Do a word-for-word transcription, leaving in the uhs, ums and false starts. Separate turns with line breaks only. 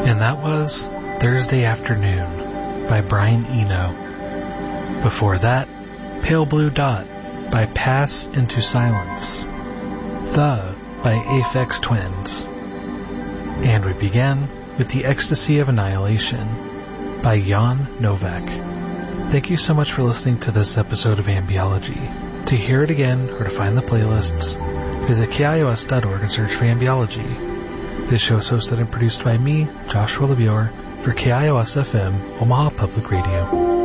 And that was Thursday Afternoon by Brian Eno. Before that, Pale Blue Dot by Pass Into Silence. The by Aphex Twins. And we began with The Ecstasy of Annihilation by Jan Novak. Thank you so much for listening to this episode of Ambiology. To hear it again or to find the playlists, visit K I O S dot org and search for Ambiology. This show is hosted and produced by me, Joshua LeBure, for K I O S F M, Omaha Public Radio.